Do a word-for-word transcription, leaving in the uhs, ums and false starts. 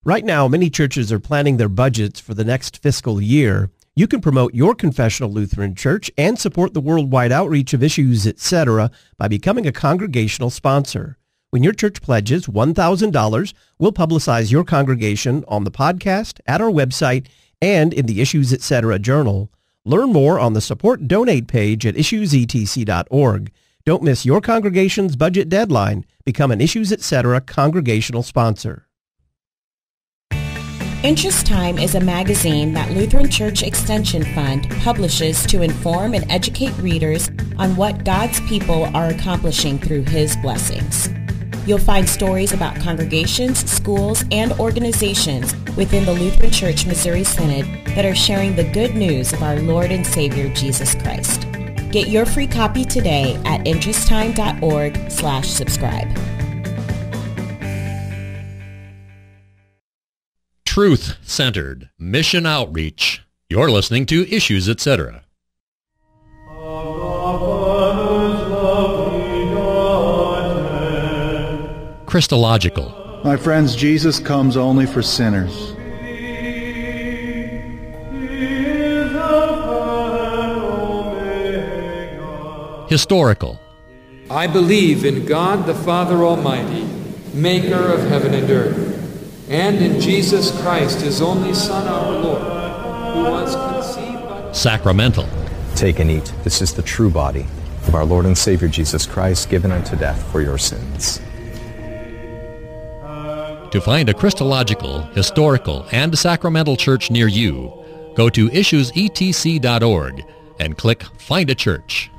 Right now, many churches are planning their budgets for the next fiscal year. You can promote your confessional Lutheran church and support the worldwide outreach of Issues, et cetera by becoming a congregational sponsor. When your church pledges one thousand dollars, we'll publicize your congregation on the podcast, at our website, and in the Issues, et cetera journal. Learn more on the Support Donate page at issues e t c dot org. Don't miss your congregation's budget deadline. Become an Issues, et cetera congregational sponsor. Interest Time is a magazine that Lutheran Church Extension Fund publishes to inform and educate readers on what God's people are accomplishing through His blessings. You'll find stories about congregations, schools, and organizations within the Lutheran Church Missouri Synod that are sharing the good news of our Lord and Savior Jesus Christ. Get your free copy today at interest time dot org slash subscribe. Truth-centered mission outreach. You're listening to Issues, et cetera. Christological. My friends, Jesus comes only for sinners. Historical. I believe in God the Father Almighty, maker of heaven and earth, and in Jesus Christ, His only Son, our Lord, who was conceived by... Sacramental. Take and eat. This is the true body of our Lord and Savior Jesus Christ, given unto death for your sins. To find a Christological, historical, and sacramental church near you, go to issues e t c dot org and click Find a Church.